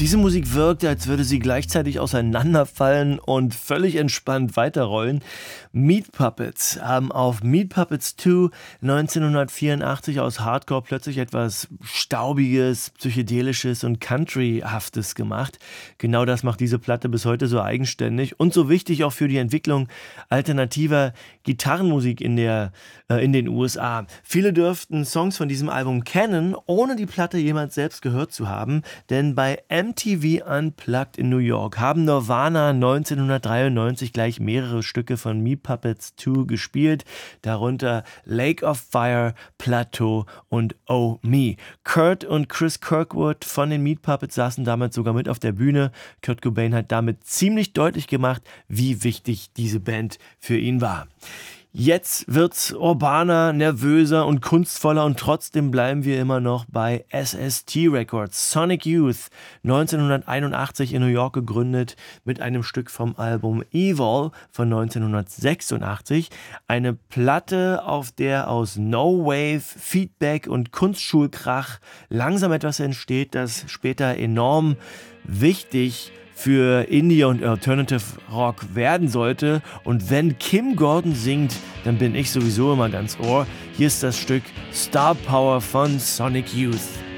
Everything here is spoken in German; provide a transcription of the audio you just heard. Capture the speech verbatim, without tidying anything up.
Diese Musik wirkt, als würde sie gleichzeitig auseinanderfallen und völlig entspannt weiterrollen. Meat Puppets haben auf Meat Puppets zwei neunzehnhundertvierundachtzig aus Hardcore plötzlich etwas Staubiges, Psychedelisches und Countryhaftes gemacht. Genau das macht diese Platte bis heute so eigenständig und so wichtig auch für die Entwicklung alternativer Gitarrenmusik in, der, äh, in den U S A. Viele dürften Songs von diesem Album kennen, ohne die Platte jemals selbst gehört zu haben, denn bei M T V Unplugged in New York haben Nirvana neunzehnhundertdreiundneunzig gleich mehrere Stücke von Meat Puppets zwei gespielt, darunter Lake of Fire, Plateau und Oh Me. Kurt und Chris Kirkwood von den Meat Puppets saßen damals sogar mit auf der Bühne. Kurt Cobain hat damit ziemlich deutlich gemacht, wie wichtig diese Band für ihn war. Jetzt wird's urbaner, nervöser und kunstvoller und trotzdem bleiben wir immer noch bei S S T Records. Sonic Youth, neunzehnhunderteinundachtzig in New York gegründet mit einem Stück vom Album Evil von neunzehnhundertsechsundachtzig. Eine Platte, auf der aus No Wave, Feedback und Kunstschulkrach langsam etwas entsteht, das später enorm wichtig für Indie und Alternative Rock werden sollte. Und wenn Kim Gordon singt, dann bin ich sowieso immer ganz ohr. Hier ist das Stück Star Power von Sonic Youth.